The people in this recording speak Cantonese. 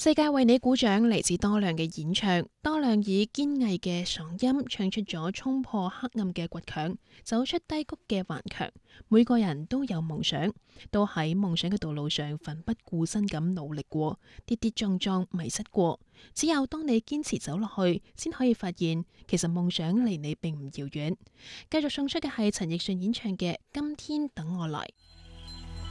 世界為你鼓掌，嚟自多亮嘅演唱。多亮以堅毅嘅嗓音唱出咗衝破黑暗嘅倔強，走出低谷嘅頑強。每個人都有夢想，都喺夢想嘅道路上奮不顧身咁努力過，跌跌撞撞迷失過。只有當你堅持走落去，先可以發現其實夢想離你並唔遙遠。繼續送出嘅係陳奕迅演唱嘅《今天等我來》。